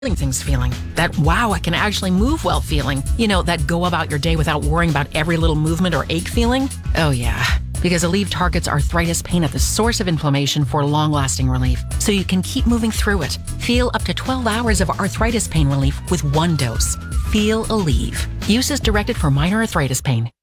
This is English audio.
things feeling. That wow, I can actually move well feeling. You know, that go about your day without worrying about every little movement or ache feeling. Oh yeah. Because Aleve targets arthritis pain at the source of inflammation for long-lasting relief, so you can keep moving through it. Feel up to 12 hours of arthritis pain relief with one dose. Feel Aleve. Use is directed for minor arthritis pain.